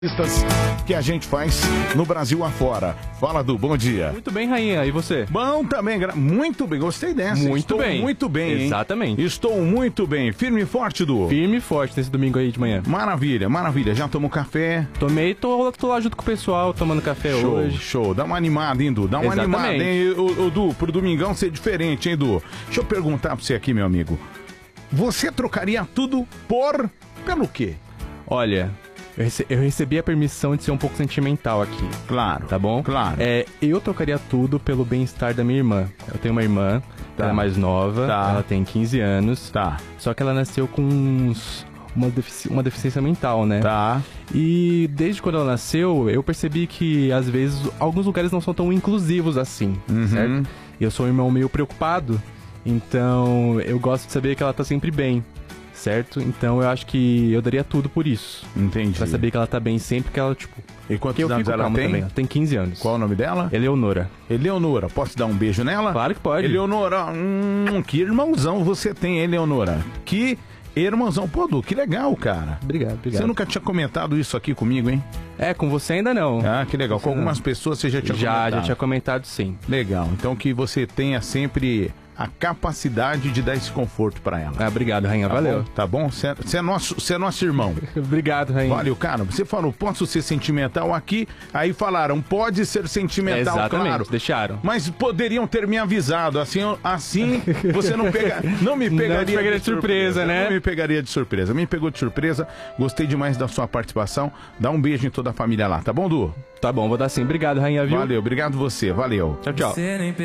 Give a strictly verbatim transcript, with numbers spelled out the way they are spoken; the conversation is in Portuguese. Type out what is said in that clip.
que a gente faz no Brasil afora. Fala, Du, bom dia. Muito bem, Rainha, e você? Bom também, gra... muito bem, gostei dessa. Muito Estou bem. muito bem, hein? Exatamente. Estou muito bem, firme e forte, Du. Firme e forte nesse domingo aí de manhã. Maravilha, maravilha, já tomou café? Tomei, tô, tô lá junto com o pessoal, tomando café Show, hoje. Show, dá uma animada, hein, Du? Dá uma Exatamente. animada, hein, o, o, Du, pro domingão ser diferente, hein, Du? Deixa eu perguntar pra você aqui, meu amigo. Você trocaria tudo por... pelo quê? Olha... Eu, rece eu recebi a permissão de ser um pouco sentimental aqui. Claro. Tá bom? Claro. É, eu trocaria tudo pelo bem-estar da minha irmã. Eu tenho uma irmã, Tá. ela é mais nova, Tá. ela tem quinze anos. Tá. Só que ela nasceu com uns, uma, defici uma deficiência mental, né? Tá. E desde quando ela nasceu, eu percebi que às vezes alguns lugares não são tão inclusivos assim, Uhum. certo? E eu sou um irmão meio preocupado, então eu gosto de saber que ela tá sempre bem. Certo? Então eu acho que eu daria tudo por isso. Entendi. Pra saber que ela tá bem sempre, que ela, tipo... E quantos que eu anos fico ela calmo tem? também. Ela tem quinze anos. Qual o nome dela? Eleonora. Eleonora, posso dar um beijo nela? Claro que pode. Eleonora, hum, que irmãozão você tem, Eleonora. Que irmãozão. Pô, Du, que legal, cara. Obrigado, obrigado. Você nunca tinha comentado isso aqui comigo, hein? É, com você ainda não. Ah, que legal. Com algumas pessoas você já tinha já, comentado. já tinha comentado sim. Legal. Então que você tenha sempre a capacidade de dar esse conforto pra ela. Ah, obrigado, Rainha. Tá Valeu. bom? Tá bom? Você é, você é nosso, você é nosso irmão. Obrigado, Rainha. Valeu, cara. Você falou, posso ser sentimental aqui? Aí falaram, pode ser sentimental, É, exatamente, claro. deixaram. Mas poderiam ter me avisado. Assim, assim você não pega, não me pegaria, Não te pegaria de surpresa, né? Não me pegaria de surpresa. Me pegou de surpresa. Gostei demais da sua participação. Dá um beijo em toda a família lá, tá bom, Du? Tá bom, vou dar sim. Obrigado, Rainha, viu? Valeu, obrigado você. Valeu. Tchau, tchau.